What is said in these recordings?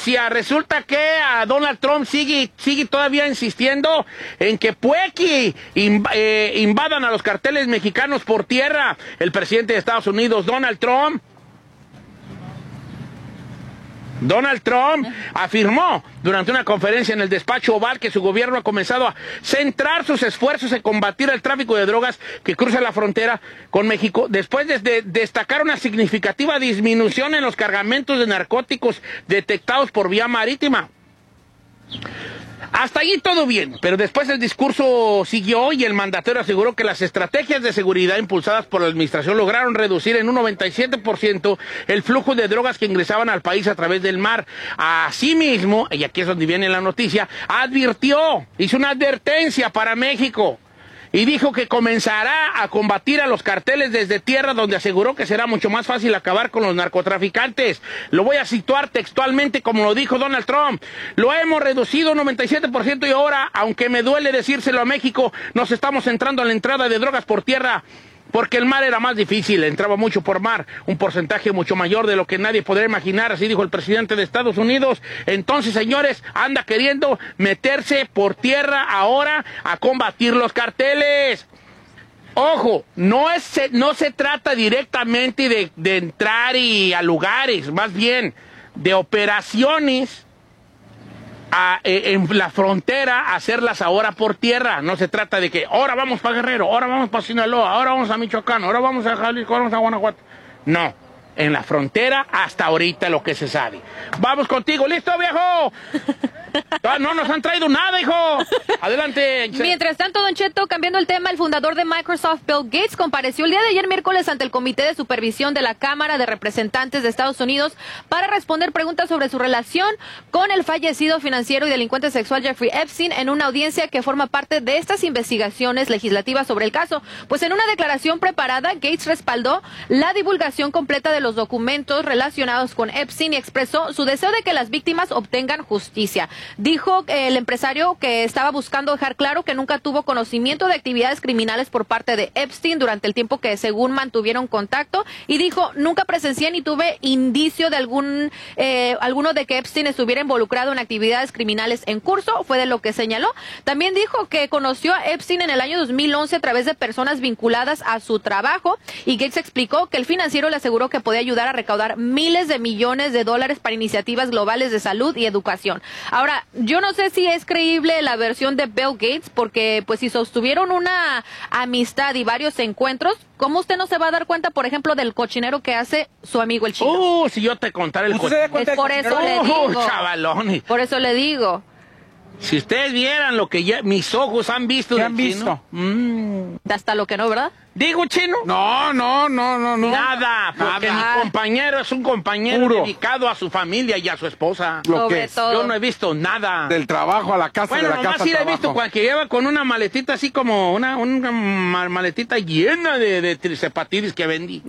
noticia. Resulta que a Donald Trump sigue todavía insistiendo en que puede que invadan a los carteles mexicanos por tierra. El presidente de Estados Unidos, Donald Trump, afirmó durante una conferencia en el despacho Oval que su gobierno ha comenzado a centrar sus esfuerzos en combatir el tráfico de drogas que cruza la frontera con México, después de destacar una significativa disminución en los cargamentos de narcóticos detectados por vía marítima. Hasta allí todo bien, pero después el discurso siguió y el mandatario aseguró que las estrategias de seguridad impulsadas por la administración lograron reducir en un 97% el flujo de drogas que ingresaban al país a través del mar. Asimismo, y aquí es donde viene la noticia, hizo una advertencia para México y dijo que comenzará a combatir a los carteles desde tierra, donde aseguró que será mucho más fácil acabar con los narcotraficantes. Lo voy a situar textualmente como lo dijo Donald Trump. Lo hemos reducido un 97% y ahora, aunque me duele decírselo a México, nos estamos centrando en la entrada de drogas por tierra, porque el mar era más difícil, entraba mucho por mar, un porcentaje mucho mayor de lo que nadie podría imaginar, así dijo el presidente de Estados Unidos. Entonces, señores, anda queriendo meterse por tierra ahora a combatir los carteles. Ojo, no se trata directamente de entrar a lugares, más bien de operaciones en la frontera, hacerlas ahora por tierra. No se trata de que ahora vamos para Guerrero, ahora vamos para Sinaloa, ahora vamos a Michoacán, ahora vamos a Jalisco, ahora vamos a Guanajuato. No, en la frontera hasta ahorita lo que se sabe. Vamos contigo, ¿listo, viejo? No nos han traído nada, hijo. Adelante. Mientras tanto, Don Cheto, cambiando el tema, el fundador de Microsoft, Bill Gates, compareció el día de ayer miércoles ante el Comité de Supervisión de la Cámara de Representantes de Estados Unidos para responder preguntas sobre su relación con el fallecido financiero y delincuente sexual Jeffrey Epstein en una audiencia que forma parte de estas investigaciones legislativas sobre el caso. Pues en una declaración preparada, Gates respaldó la divulgación completa de los documentos relacionados con Epstein y expresó su deseo de que las víctimas obtengan justicia. Dijo el empresario que estaba buscando dejar claro que nunca tuvo conocimiento de actividades criminales por parte de Epstein durante el tiempo que según mantuvieron contacto, y dijo: nunca presencié ni tuve indicio de alguno de que Epstein estuviera involucrado en actividades criminales en curso, fue de lo que señaló. También dijo que conoció a Epstein en el año 2011 a través de personas vinculadas a su trabajo, y Gates explicó que el financiero le aseguró que podía ayudar a recaudar miles de millones de dólares para iniciativas globales de salud y educación. Ahora, yo no sé si es creíble la versión de Bill Gates, porque pues si sostuvieron una amistad y varios encuentros, ¿cómo usted no se va a dar cuenta, por ejemplo, del cochinero que hace su amigo el chino? Si yo te contara el cochinero. Es por eso le digo. Chavalones. Por eso le digo. Si ustedes vieran lo que ya mis ojos han visto. ¿Qué han visto? Hasta lo que no, ¿verdad? ¿Digo, chino? No. Nada, porque mi compañero es un compañero puro, dedicado a su familia y a su esposa. Lo que es. Yo no he visto nada. Del trabajo a la casa, bueno, de la casa al sí trabajo. He visto que lleva con una maletita así como una maletita llena de trisepatidis que vendí.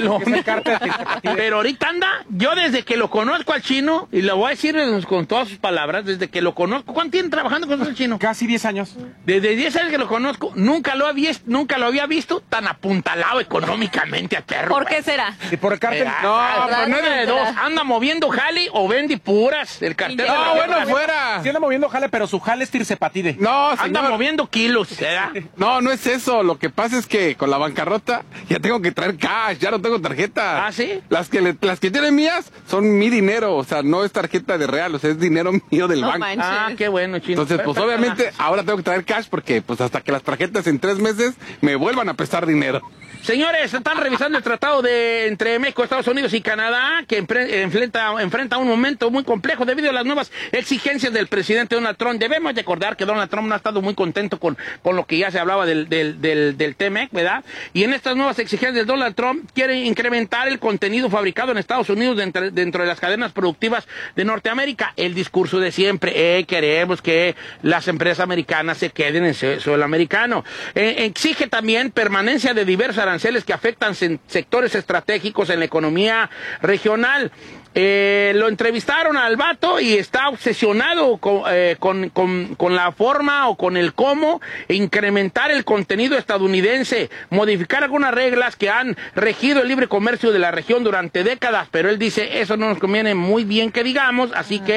Pero ahorita anda, yo desde que lo conozco al chino, y lo voy a decir con todas sus palabras, desde que lo conozco. ¿Cuánto tiene trabajando con el chino? Casi 10 años. Desde 10 años que lo conozco, nunca lo había visto tan apuntalado económicamente a perro. ¿Por qué será? ¿Y por el cártel? No es de dos. Anda moviendo jale o vende puras. El cartel. No, bueno, fuera. Sí anda moviendo jale, pero su jale es tirsepatide. No, señor. Anda moviendo kilos. No es eso. Lo que pasa es que con la bancarrota ya tengo que traer cash, ya no tengo tarjeta. ¿Ah, sí? Las que tienen mías son mi dinero, o sea, no es tarjeta de real, o sea, es dinero mío del banco. Manches. Ah, qué bueno, chino. Entonces, pues obviamente ahora tengo que traer cash porque pues hasta que las tarjetas en 3 meses me vuelvan a prestar dinero. Señores, están revisando el tratado entre México, Estados Unidos y Canadá, que enfrenta un momento muy complejo debido a las nuevas exigencias del presidente Donald Trump. Debemos recordar que Donald Trump no ha estado muy contento con lo que ya se hablaba del TMEC, ¿verdad? Y en estas nuevas exigencias de Donald Trump quiere incrementar el contenido fabricado en Estados Unidos dentro de las cadenas productivas de Norteamérica. El discurso de siempre, queremos que las empresas americanas se queden en suelo americano. Exige también permanencia de diversas aranceles que afectan sectores estratégicos en la economía regional. Lo entrevistaron al vato y está obsesionado con la forma o con el cómo incrementar el contenido estadounidense, modificar algunas reglas que han regido el libre comercio de la región durante décadas, pero él dice eso no nos conviene muy bien que digamos, así que